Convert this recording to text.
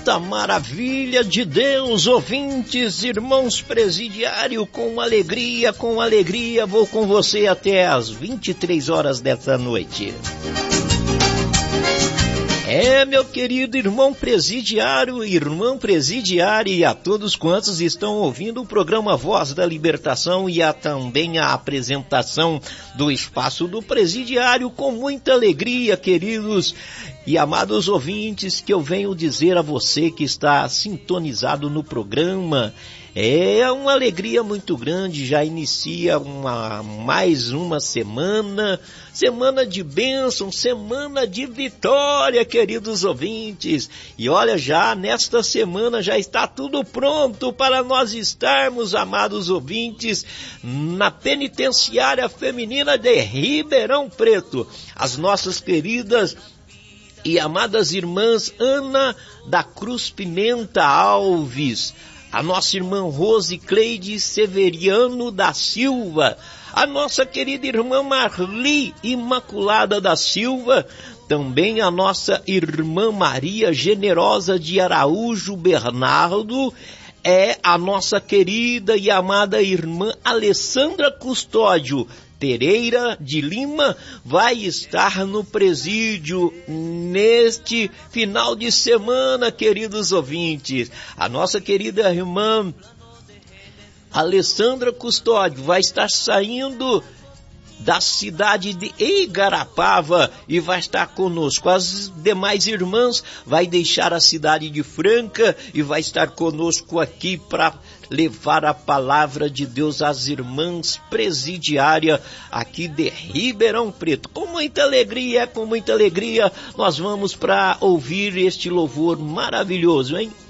Santa Maravilha de Deus, ouvintes, irmãos presidiário, com alegria, vou com você até às 23 horas desta noite. Meu querido irmão presidiário, irmã presidiária e a todos quantos estão ouvindo o programa Voz da Libertação e também a apresentação do Espaço do Presidiário, com muita alegria, queridos e amados ouvintes, que eu venho dizer a você que está sintonizado no programa. É uma alegria muito grande, já inicia mais uma semana de bênção, semana de vitória, queridos ouvintes. E olha, já nesta semana já está tudo pronto para nós estarmos, amados ouvintes, na penitenciária feminina de Ribeirão Preto. As nossas queridas e amadas irmãs Ana da Cruz Pimenta Alves, a nossa irmã Rose Cleide Severiano da Silva, a nossa querida irmã Marli Imaculada da Silva, também a nossa irmã Maria Generosa de Araújo Bernardo, a nossa querida e amada irmã Alessandra Custódio Pereira de Lima, vai estar no presídio neste final de semana, queridos ouvintes. A nossa querida irmã Alessandra Custódio vai estar saindo da cidade de Igarapava e vai estar conosco. As demais irmãs vai deixar a cidade de Franca e vai estar conosco aqui para levar a palavra de Deus às irmãs presidiárias aqui de Ribeirão Preto. Com muita alegria, nós vamos para ouvir este louvor maravilhoso, hein?